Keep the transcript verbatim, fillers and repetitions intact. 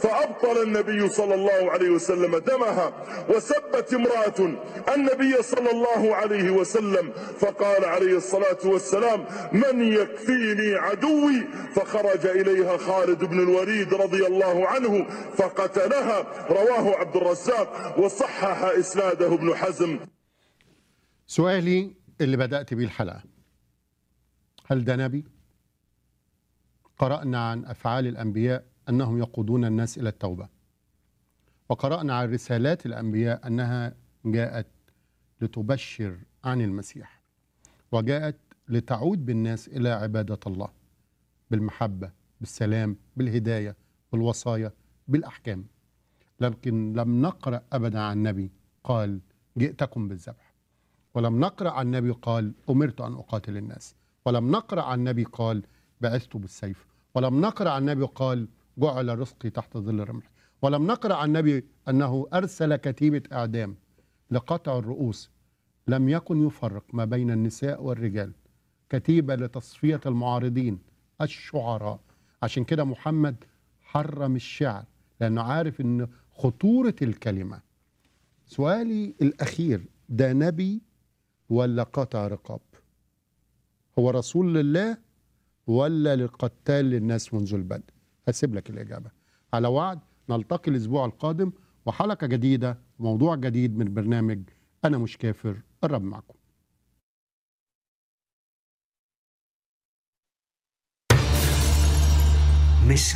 فأبطل النبي صلى الله عليه وسلم دمها. وسبت امرأة النبي صلى الله عليه وسلم فقال عليه الصلاة والسلام: من يكفيني عدوي؟ فخرج إليها خالد بن الوليد رضي الله عنه فقتلها. رواه عبد الرزاق وصحح إسناده ابن حزم. سؤالي اللي بدأت بيه الحلقة: هل ده نبي؟ قرأنا عن أفعال الأنبياء أنهم يقودون الناس إلى التوبة، وقرأنا عن رسالات الأنبياء أنها جاءت لتبشر عن المسيح، وجاءت لتعود بالناس إلى عبادة الله بالمحبة، بالسلام، بالهداية، بالوصايا، بالأحكام. لكن لم نقرأ أبدا عن نبي قال جئتكم بالذبح، ولم نقرأ عن نبي قال أمرت أن أقاتل الناس، ولم نقرأ عن نبي قال بعثت بالسيف، ولم نقرأ عن نبي قال جعل رزقي تحت ظل رمحي، ولم نقرأ عن نبي أنه أرسل كتيبة إعدام لقطع الرؤوس، لم يكن يفرق ما بين النساء والرجال، كتيبة لتصفية المعارضين الشعراء. عشان كده محمد حرم الشعر لأنه عارف أن خطورة الكلمة. سؤالي الأخير: ده نبي ولا قاطع رقاب؟ هو رسول لله ولا للقتال للناس منذ البدء؟ هسيب لك الإجابة. على وعد نلتقي الأسبوع القادم وحلقة جديدة، موضوع جديد من برنامج أنا مش كافر. الرب معكم.